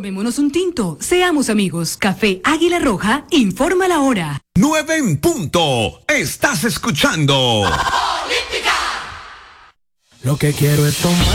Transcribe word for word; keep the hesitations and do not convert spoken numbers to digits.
Tomémonos un tinto, seamos amigos. Café Águila Roja, informa la hora. Nueve en punto. Estás escuchando. Lo que quiero es tomar.